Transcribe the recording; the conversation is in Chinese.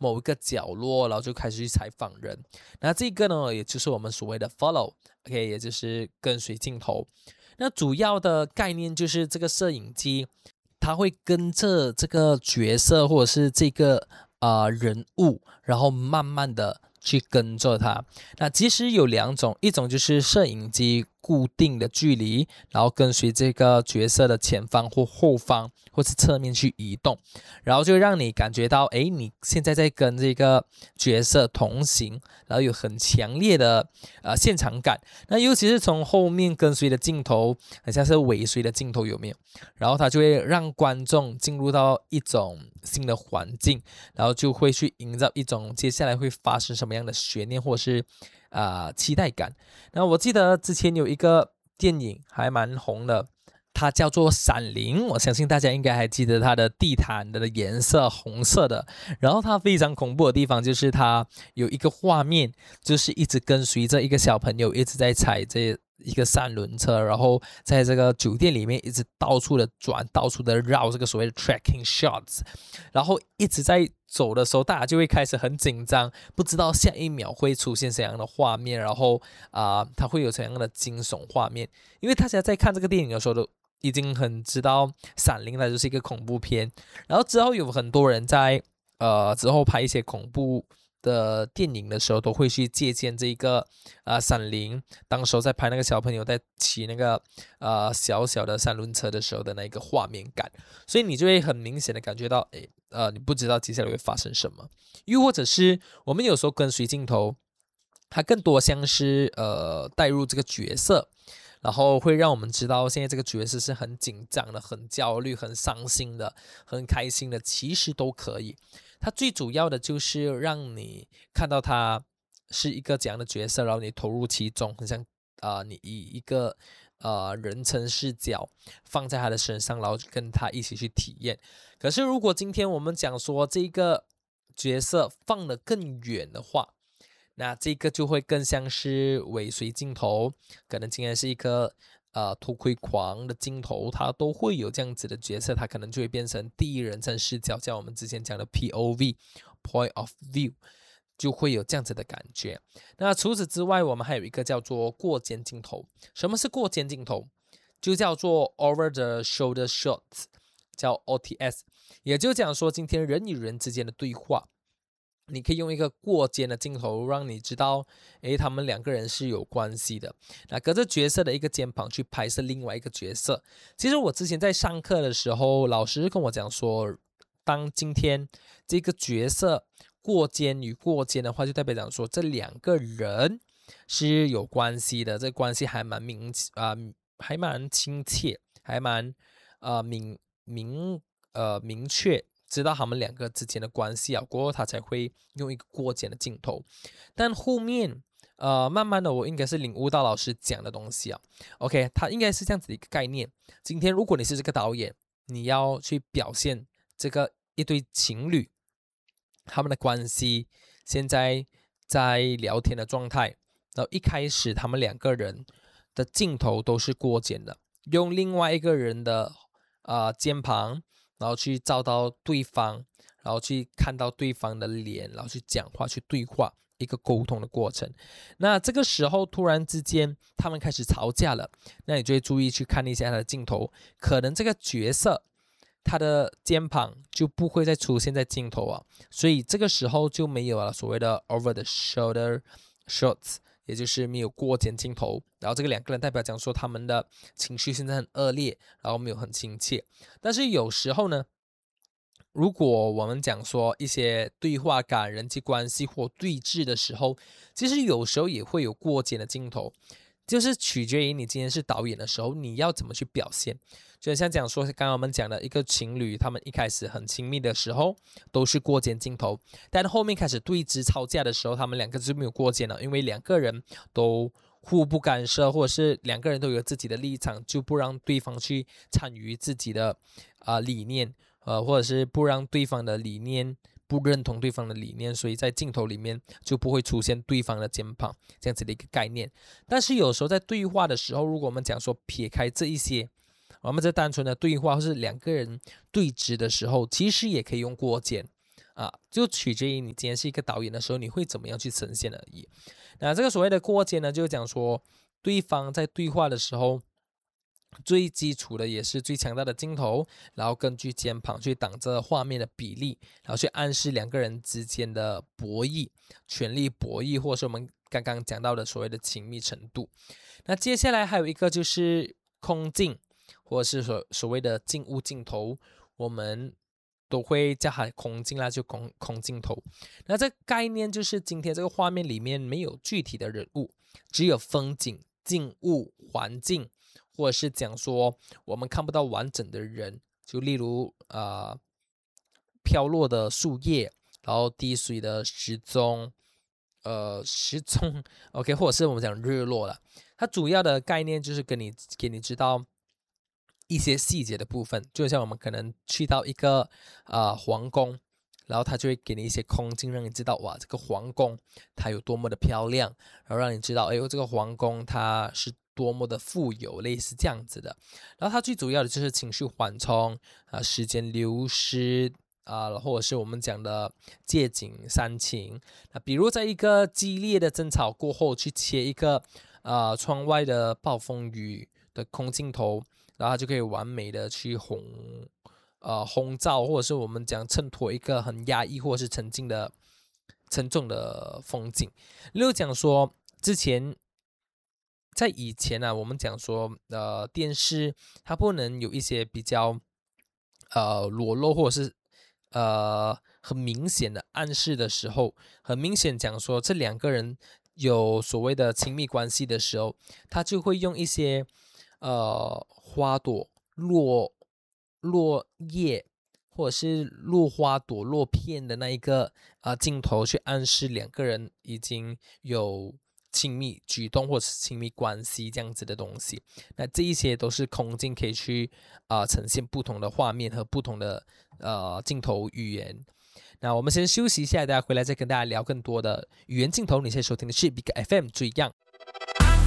某一个角落，然后就开始去采访人。那这个呢，也就是我们所谓的 follow，OK，也就是跟随镜头。那主要的概念就是这个摄影机，它会跟着这个角色或者是这个人物，然后慢慢的去跟着它。那其实有两种，一种就是摄影机固定的距离，然后跟随这个角色的前方或后方或是侧面去移动，然后就让你感觉到，诶，你现在在跟这个角色同行，然后有很强烈的现场感。那尤其是从后面跟随的镜头，很像是尾随的镜头，有没有？然后它就会让观众进入到一种新的环境，然后就会去营造一种接下来会发生什么样的悬念或者是期待感。那我记得之前有一个电影还蛮红的，它叫做闪灵，我相信大家应该还记得它的地毯的颜色红色的。然后它非常恐怖的地方就是它有一个画面，就是一直跟随着一个小朋友一直在踩这一个三轮车，然后在这个酒店里面一直到处的转，到处的绕，这个所谓的 tracking shots， 然后一直在走的时候，大家就会开始很紧张，不知道下一秒会出现怎样的画面，然后它会有怎样的惊悚画面。因为大家在看这个电影的时候都已经很知道闪灵它就是一个恐怖片，然后之后有很多人在之后拍一些恐怖的电影的时候，都会去借鉴这个闪灵当时候在拍那个小朋友在骑那个小小的三轮车的时候的那个画面感，所以你就会很明显的感觉到，你不知道接下来会发生什么。又或者是我们有时候跟随镜头，它更多像是带入这个角色，然后会让我们知道现在这个角色是很紧张的、很焦虑、很伤心的、很开心的，其实都可以。它最主要的就是让你看到他是一个怎样的角色，然后你投入其中，很像你以一个人称视角放在他的身上，然后跟他一起去体验。可是如果今天我们讲说这个角色放得更远的话，那这个就会更像是尾随镜头，可能今天是一个偷窥狂的镜头，它都会有这样子的角色，它可能就会变成第一人称视角，像我们之前讲的 POV Point of View， 就会有这样子的感觉。那除此之外，我们还有一个叫做过肩镜头。什么是过肩镜头？就叫做 Over the Shoulder Shots， 叫 OTS， 也就讲说今天人与人之间的对话，你可以用一个过肩的镜头让你知道，他们两个人是有关系的。那隔着角色的一个肩膀去拍摄另外一个角色。其实我之前在上课的时候，老师跟我讲说，当今天这个角色过肩与过肩的话，就代表讲说这两个人是有关系的，这关系还蛮还蛮亲切，还蛮明确。知道他们两个之间的关系过后他才会用一个过肩的镜头。但后面慢慢的我应该是领悟到老师讲的东西OK， 他应该是这样子的一个概念。今天如果你是这个导演，你要去表现这个一对情侣他们的关系现在在聊天的状态，然后一开始他们两个人的镜头都是过肩的，用另外一个人的肩膀，然后去照到对方，然后去看到对方的脸，然后去讲话，去对话，一个沟通的过程。那这个时候突然之间他们开始吵架了，那你就会注意去看一下他的镜头，可能这个角色他的肩膀就不会再出现在镜头所以这个时候就没有了所谓的 over the shoulder shots， 也就是没有过肩镜头。然后这个两个人代表讲说他们的情绪现在很恶劣，然后没有很亲切。但是有时候呢，如果我们讲说一些对话感、人际关系或对峙的时候，其实有时候也会有过肩的镜头，就是取决于你今天是导演的时候，你要怎么去表现。就像讲说，刚刚我们讲的一个情侣，他们一开始很亲密的时候都是过肩镜头，但后面开始对峙吵架的时候，他们两个就没有过肩了，因为两个人都互不干涉，或者是两个人都有自己的立场，就不让对方去参与自己的理念，或者是不让对方的理念不认同对方的理念，所以在镜头里面就不会出现对方的肩膀这样子的一个概念。但是有时候在对话的时候，如果我们讲说撇开这一些，我们这单纯的对话或是两个人对峙的时候，其实也可以用过肩就取决于你今天是一个导演的时候，你会怎么样去呈现而已。那这个所谓的过肩呢，就是讲说对方在对话的时候，最基础的也是最强大的镜头，然后根据肩膀去挡着画面的比例，然后去暗示两个人之间的博弈、权力博弈，或者是我们刚刚讲到的所谓的亲密程度。那接下来还有一个就是空镜，或者是所谓的静物镜头，我们都会叫它空镜啦，就空镜头。那这个概念就是今天这个画面里面没有具体的人物，只有风景、静物、环境，或者是讲说我们看不到完整的人，就例如飘落的树叶，然后滴水的时钟，OK， 或者是我们讲日落了。它主要的概念就是给你知道一些细节的部分，就像我们可能去到一个皇宫，然后它就会给你一些空镜，让你知道哇，这个皇宫它有多么的漂亮，然后让你知道，哎呦，这个皇宫它是多么的富有，类似这样子的。然后它最主要的就是情绪缓冲时间流失或者是我们讲的借景煽情。比如在一个激烈的争吵过后，去切一个窗外的暴风雨的空镜头，然后它就可以完美的去烘照，或者是我们讲衬托一个很压抑或者是沉重的风景。例如讲说之前在以前我们讲说电视它不能有一些比较裸露或者是很明显的暗示的时候，很明显讲说这两个人有所谓的亲密关系的时候，他就会用一些花朵落叶或者是落花朵落片的那一个镜头，去暗示两个人已经有亲密举动或者是亲密关系这样子的东西。那这一些都是空镜可以去呈现不同的画面和不同的镜头语言。那我们先休息一下，大家回来再跟大家聊更多的语言镜头。你现在收听的是 Big FM 最样。